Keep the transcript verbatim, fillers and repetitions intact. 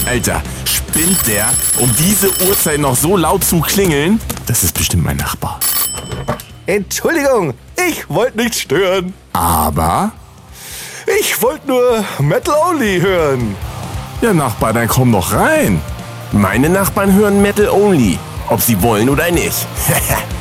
Alter, spinnt der, um diese Uhrzeit noch so laut zu klingeln? Das ist bestimmt mein Nachbar. Entschuldigung, ich wollte nicht stören. Aber? Ich wollte nur Metal Only hören. Ja, Nachbar, dann komm doch rein. Meine Nachbarn hören Metal Only, ob sie wollen oder nicht.